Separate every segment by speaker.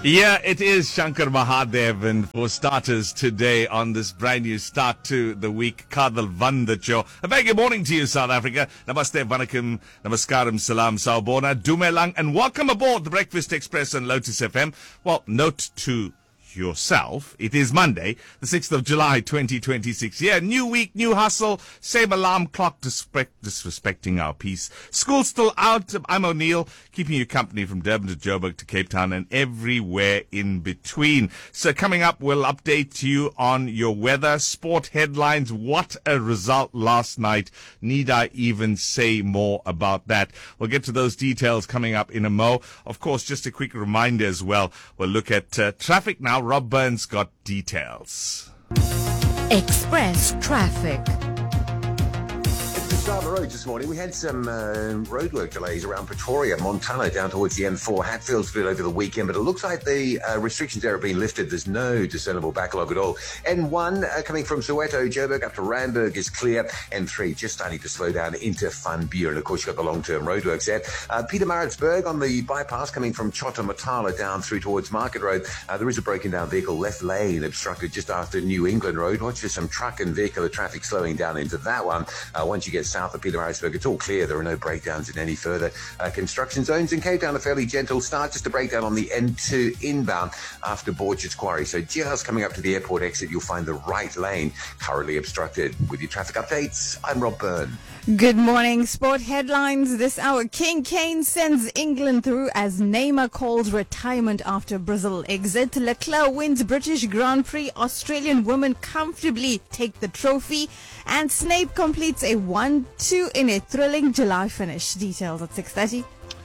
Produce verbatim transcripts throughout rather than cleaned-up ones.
Speaker 1: Yeah, it is Shankar Mahadev, and for starters today on this brand new start to the week, Kadal Vandacho. A very good morning to you, South Africa. Namaste, Vanakkam, Namaskaram, Salam, Sawubona, Dumelang, and welcome aboard the Breakfast Express on Lotus F M. Well, note to yourself, it is Monday, the sixth of July, twenty twenty-six. Yeah, new week, new hustle, same alarm clock, disrespect, disrespecting our peace. School's still out. I'm O'Neill, keeping you company from Durban to Joburg to Cape Town and everywhere in between. So coming up, we'll update you on your weather, sport headlines. What a result last night. Need I even say more about that? We'll get to those details coming up in a mo. Of course, just a quick reminder as well. We'll look at uh, traffic now. Rob Burns got details.
Speaker 2: Express traffic.
Speaker 3: Start the roads this morning. We had some uh, roadwork delays around Pretoria, Montana, down towards the M four, Hatfieldsville over the weekend, but it looks like the uh, restrictions there have been lifted. There's no discernible backlog at all. N one uh, coming from Soweto, Joburg up to Randburg is clear. N three just starting to slow down into Van Buren. Of course, you've got the long-term roadworks there. Uh, Pietermaritzburg on the bypass coming from Chotamatala down through towards Market Road. Uh, there is a broken down vehicle, left lane obstructed just after New England Road. Watch for some truck and vehicular traffic slowing down into that one. Uh, once you get south of Pietermaritzburg, it's all clear. There are no breakdowns in any further uh, construction zones. In Cape Town, a fairly gentle start. Just a breakdown on the N two inbound after Borchard's Quarry. So just coming up to the airport exit, you'll find the right lane currently obstructed. With your traffic updates, I'm Rob Byrne.
Speaker 2: Good morning. Sport headlines this hour. King Kane sends England through as Neymar calls retirement after Brazil exit. Leclerc wins British Grand Prix. Australian women comfortably take the trophy. And Snape completes a one two in a thrilling July finish. Details at six thirty.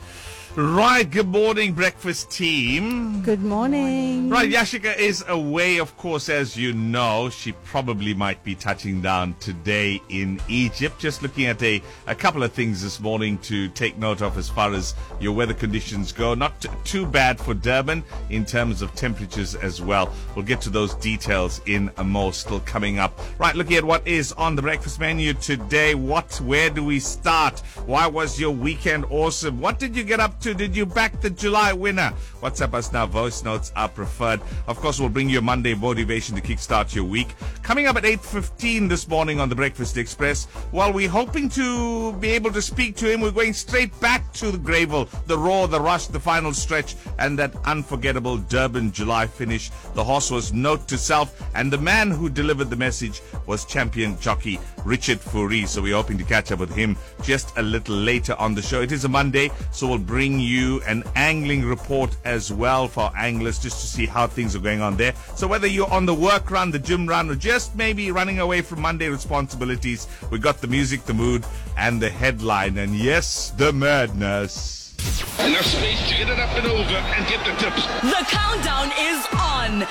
Speaker 1: Right, good morning, breakfast team.
Speaker 2: Good morning.
Speaker 1: Right, Yashika is away, of course, as you know. She probably might be touching down today in Egypt. Just looking at a, a couple of things this morning to take note of as far as your weather conditions go. Not t- too bad for Durban in terms of temperatures as well. We'll get to those details in a mo, still coming up. Right, looking at what is on the breakfast menu today. What, where do we start? Why was your weekend awesome? What did you get up to? Did you back the July winner? WhatsApp us now. Voice notes are preferred. Of course, we'll bring you a Monday motivation to kickstart your week. Coming up at eight fifteen this morning on the Breakfast Express. While we're hoping to be able to speak to him, we're going straight back to the Greyville, the Roar, the Rush, the final stretch, and that unforgettable Durban July finish. The horse was note to self, and the man who delivered the message was champion jockey Richard Fourie. So we're hoping to catch up with him just a little later on the show. It is a Monday, so we'll bring you an angling report as well for our anglers, just to see how things are going on there. So whether you're on the work run, the gym run, or just maybe running away from Monday responsibilities, we got the music, the mood, and the headline, and yes, the madness.
Speaker 4: Enough space to get it up and over and get the tips.
Speaker 5: The countdown is on.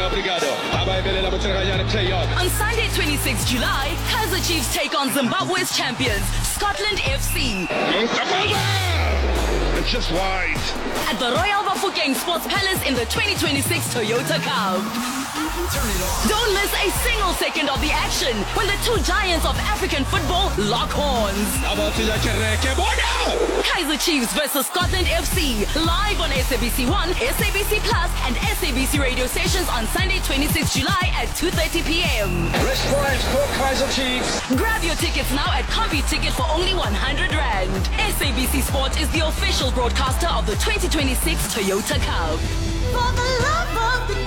Speaker 5: On Sunday, twenty-sixth of July, Kaizer Chiefs take on Zimbabwe's champions, Scotland F C.
Speaker 4: It's just wide.
Speaker 5: At the Royal Bafokeng Sports Palace in the twenty twenty-six Toyota Cup. Don't miss a single second of the action when the two giants of African football lock horns. Kaizer Chiefs versus Scotland F C, live on S A B C one, S A B C Plus, and S A B C radio stations on Sunday, twenty-sixth of July at two thirty p.m.
Speaker 4: Rest points for Kaizer Chiefs.
Speaker 5: Grab your tickets now at CompuTicket for only one hundred rand. S A B C Sport is the official broadcaster of the twenty twenty-six Toyota Cup.
Speaker 2: For the love of the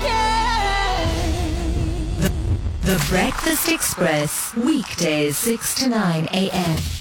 Speaker 2: game.
Speaker 6: The, the Breakfast Express, weekdays six to nine a.m.